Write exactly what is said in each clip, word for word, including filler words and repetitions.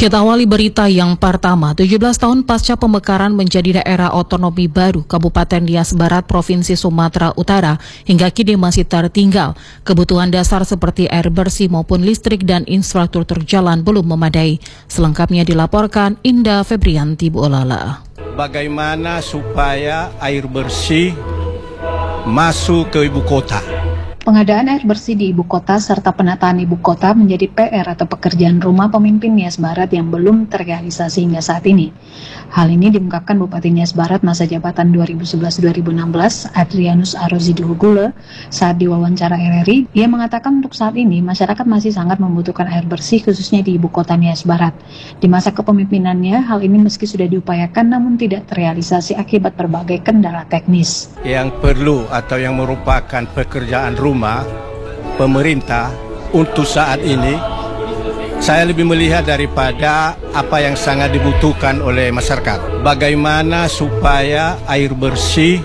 Kita awali berita yang pertama. tujuh belas tahun pasca pemekaran menjadi daerah otonomi baru, Kabupaten Nias Barat, Provinsi Sumatera Utara, hingga kini masih tertinggal. Kebutuhan dasar seperti air bersih maupun listrik dan infrastruktur jalan belum memadai. Selengkapnya dilaporkan Indah Febrianti Buolala. Bagaimana supaya air bersih masuk ke ibu kota? Pengadaan air bersih di ibu kota serta penataan ibu kota menjadi P R atau pekerjaan rumah pemimpin Nias Barat yang belum terrealisasi hingga saat ini. Hal ini diungkapkan Bupati Nias Barat masa jabatan dua ribu sebelas dua ribu enam belas, Adrianus Aroziduhugule, saat diwawancara R R I. Ia mengatakan untuk saat ini masyarakat masih sangat membutuhkan air bersih khususnya di ibu kota Nias Barat. Di masa kepemimpinannya, hal ini meski sudah diupayakan namun tidak terrealisasi akibat berbagai kendala teknis. Yang perlu atau yang merupakan pekerjaan rumah Rumah, pemerintah untuk saat ini, saya lebih melihat daripada apa yang sangat dibutuhkan oleh masyarakat. Bagaimana supaya air bersih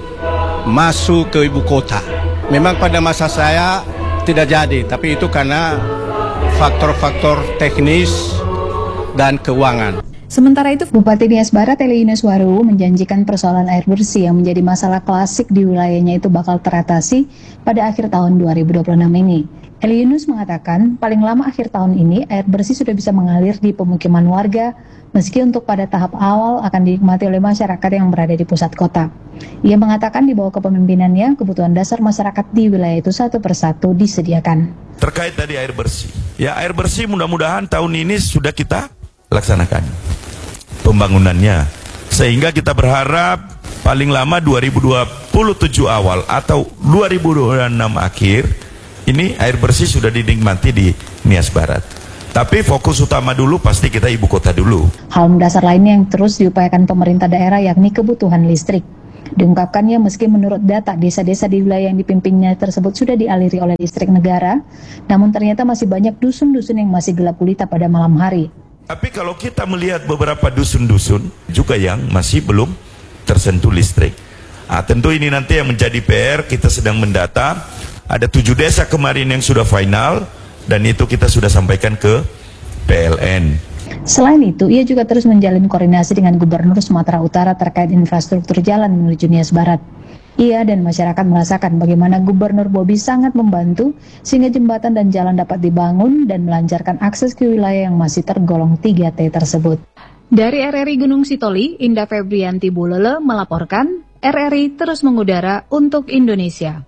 masuk ke ibu kota. Memang pada masa saya tidak jadi, tapi itu karena faktor-faktor teknis dan keuangan. Sementara itu, Bupati Nias Barat Eliinus Waru menjanjikan persoalan air bersih yang menjadi masalah klasik di wilayahnya itu bakal teratasi pada akhir tahun dua ribu dua puluh enam ini. Eliinus mengatakan paling lama akhir tahun ini air bersih sudah bisa mengalir di pemukiman warga, meski untuk pada tahap awal akan dinikmati oleh masyarakat yang berada di pusat kota. Ia mengatakan di bawah kepemimpinannya, kebutuhan dasar masyarakat di wilayah itu satu persatu disediakan. Terkait tadi air bersih, ya air bersih mudah-mudahan tahun ini sudah kita laksanakan pembangunannya, sehingga kita berharap paling lama dua ribu dua puluh tujuh awal atau dua ribu dua puluh enam akhir ini air bersih sudah dinikmati di Nias Barat. Tapi fokus utama dulu pasti kita ibu kota dulu. Hal mendasar lainnya yang terus diupayakan pemerintah daerah yakni kebutuhan listrik. Diungkapkannya meski menurut data desa-desa di wilayah yang dipimpinnya tersebut sudah dialiri oleh listrik negara, namun ternyata masih banyak dusun-dusun yang masih gelap gulita pada malam hari. Tapi kalau kita melihat beberapa dusun-dusun juga yang masih belum tersentuh listrik. Nah, tentu ini nanti yang menjadi P R, kita sedang mendata. Ada tujuh desa kemarin yang sudah final dan itu kita sudah sampaikan ke P L N. Selain itu, ia juga terus menjalin koordinasi dengan Gubernur Sumatera Utara terkait infrastruktur jalan menuju Nias Barat. Ia dan masyarakat merasakan bagaimana Gubernur Bobi sangat membantu sehingga jembatan dan jalan dapat dibangun dan melancarkan akses ke wilayah yang masih tergolong tiga T tersebut. Dari R R I Gunung Sitoli, Indah Febrianti Buolala melaporkan, R R I terus mengudara untuk Indonesia.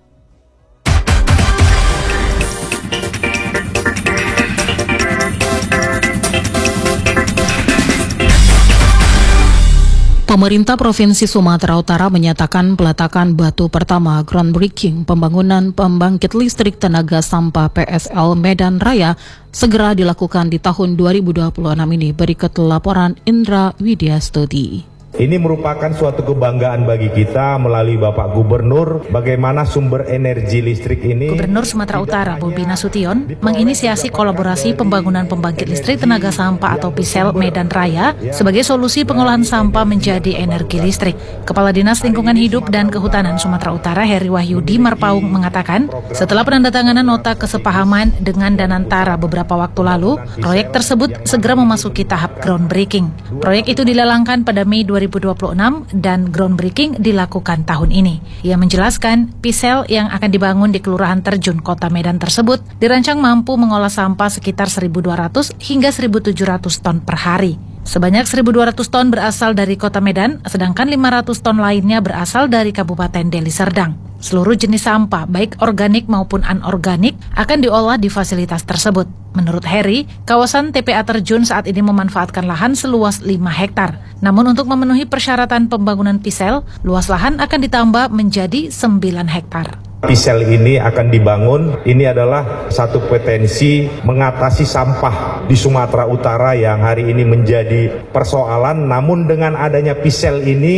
Pemerintah Provinsi Sumatera Utara menyatakan peletakan batu pertama groundbreaking pembangunan pembangkit listrik tenaga sampah P S L Medan Raya segera dilakukan di tahun dua ribu dua puluh enam ini. Berikut laporan Indra Widyastudi. Ini merupakan suatu kebanggaan bagi kita melalui Bapak Gubernur bagaimana sumber energi listrik ini. Gubernur Sumatera Utara Bobi Nasution menginisiasi kolaborasi pembangunan pembangkit listrik tenaga sampah atau P S L Medan Raya sebagai solusi pengolahan sampah menjadi energi listrik. Kepala Dinas Lingkungan Hidup dan Kehutanan Sumatera Utara Heri Wahyudi Marpaung mengatakan, setelah penandatanganan nota kesepahaman dengan Danantara beberapa waktu lalu, proyek tersebut segera memasuki tahap groundbreaking. Proyek itu dilalangkan pada Mei dua ribu dua puluh enam dan groundbreaking dilakukan tahun ini. Ia menjelaskan, P S L yang akan dibangun di Kelurahan Terjun, Kota Medan tersebut dirancang mampu mengolah sampah sekitar seribu dua ratus hingga seribu tujuh ratus ton per hari. Sebanyak seribu dua ratus ton berasal dari Kota Medan, sedangkan lima ratus ton lainnya berasal dari Kabupaten Deli Serdang. Seluruh jenis sampah, baik organik maupun anorganik, akan diolah di fasilitas tersebut. Menurut Heri, kawasan T P A Terjun saat ini memanfaatkan lahan seluas lima hektar. Namun untuk memenuhi persyaratan pembangunan P S L, luas lahan akan ditambah menjadi sembilan hektar. P S L ini akan dibangun, ini adalah satu potensi mengatasi sampah di Sumatera Utara yang hari ini menjadi persoalan, namun dengan adanya P S L ini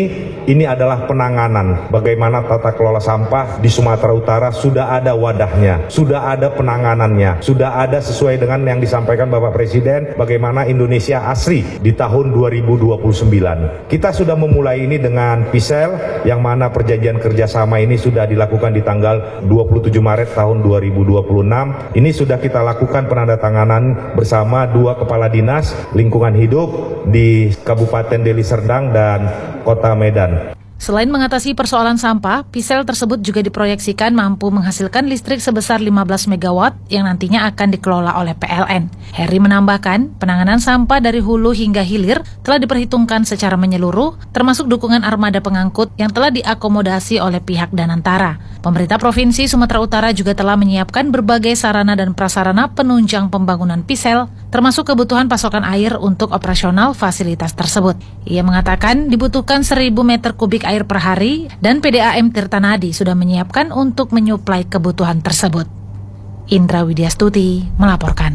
ini adalah penanganan. Bagaimana tata kelola sampah di Sumatera Utara sudah ada wadahnya, sudah ada penanganannya, sudah ada sesuai dengan yang disampaikan Bapak Presiden, bagaimana Indonesia asri di tahun dua ribu dua puluh sembilan. Kita sudah memulai ini dengan P I S E L, yang mana perjanjian kerjasama ini sudah dilakukan di tanggal dua puluh tujuh Maret tahun dua ribu dua puluh enam. Ini sudah kita lakukan penandatanganan bersama dua kepala dinas lingkungan hidup di Kabupaten Deli Serdang dan Kota Medan. Selain mengatasi persoalan sampah, P I S E L tersebut juga diproyeksikan mampu menghasilkan listrik sebesar lima belas megawatt yang nantinya akan dikelola oleh P L N. Heri menambahkan, penanganan sampah dari hulu hingga hilir telah diperhitungkan secara menyeluruh, termasuk dukungan armada pengangkut yang telah diakomodasi oleh pihak Danantara. Pemerintah Provinsi Sumatera Utara juga telah menyiapkan berbagai sarana dan prasarana penunjang pembangunan P I S E L, termasuk kebutuhan pasokan air untuk operasional fasilitas tersebut. Ia mengatakan dibutuhkan seribu meter kubik air per hari dan P D A M Tirtanadi sudah menyiapkan untuk menyuplai kebutuhan tersebut. Indra Widyastuti melaporkan.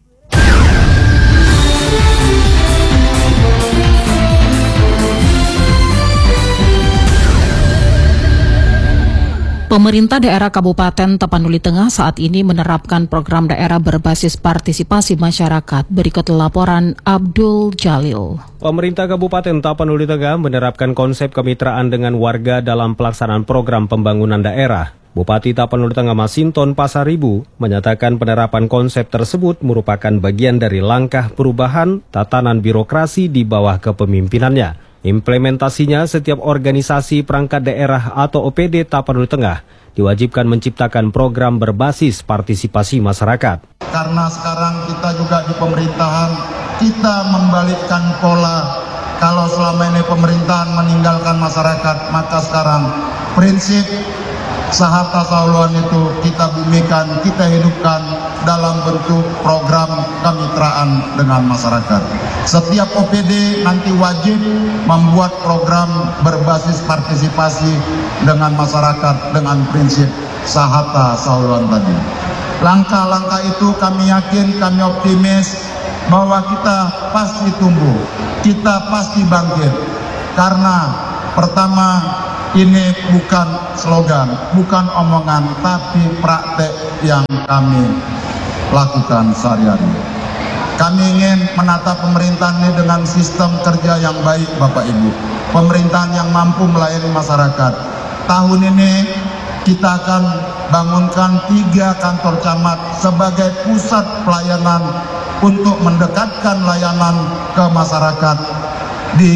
Pemerintah daerah Kabupaten Tapanuli Tengah saat ini menerapkan program daerah berbasis partisipasi masyarakat. Berikut laporan Abdul Jalil. Pemerintah Kabupaten Tapanuli Tengah menerapkan konsep kemitraan dengan warga dalam pelaksanaan program pembangunan daerah. Bupati Tapanuli Tengah Masinton Pasaribu menyatakan penerapan konsep tersebut merupakan bagian dari langkah perubahan tatanan birokrasi di bawah kepemimpinannya. Implementasinya, setiap organisasi perangkat daerah atau O P D Tapanuli Tengah diwajibkan menciptakan program berbasis partisipasi masyarakat. Karena sekarang kita juga di pemerintahan, kita membalikkan pola. Kalau selama ini pemerintahan meninggalkan masyarakat, maka sekarang prinsip Sahata Sauluan itu kita bumikan, kita hidupkan dalam bentuk program kemitraan dengan masyarakat. Setiap O P D nanti wajib membuat program berbasis partisipasi dengan masyarakat dengan prinsip Sahata Sauluan tadi. Langkah-langkah itu kami yakin, kami optimis bahwa kita pasti tumbuh, kita pasti bangkit. Karena pertama, ini bukan slogan, bukan omongan, tapi praktek yang kami lakukan sehari-hari. Kami ingin menata pemerintahan ini dengan sistem kerja yang baik, Bapak Ibu. Pemerintahan yang mampu melayani masyarakat. Tahun ini kita akan bangunkan tiga kantor camat sebagai pusat pelayanan untuk mendekatkan layanan ke masyarakat di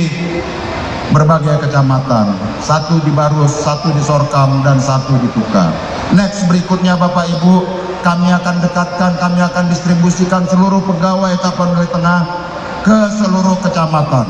berbagai kecamatan, satu di Barus, satu di Sorkam, dan satu di Tuka. Next berikutnya Bapak Ibu, kami akan dekatkan, kami akan distribusikan seluruh pegawai Tapanuli Tengah ke seluruh kecamatan,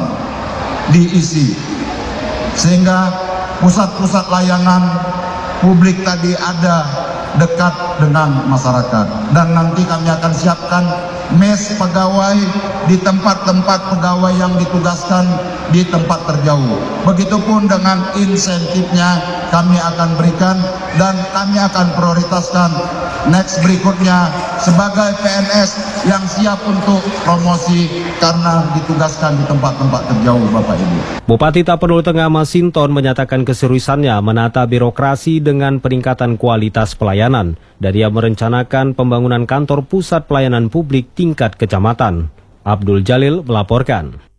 diisi. Sehingga pusat-pusat layanan publik tadi ada dekat dengan masyarakat. Dan nanti kami akan siapkan mes pegawai di tempat-tempat pegawai yang ditugaskan di tempat terjauh. Begitupun dengan insentifnya kami akan berikan dan kami akan prioritaskan next berikutnya sebagai P N S yang siap untuk promosi karena ditugaskan di tempat-tempat terjauh, Bapak Ibu. Bupati Tapanuli Tengah Masinton menyatakan keseriusannya menata birokrasi dengan peningkatan kualitas pelayanan dan ia merencanakan pembangunan kantor pusat pelayanan publik tingkat kecamatan. Abdul Jalil melaporkan.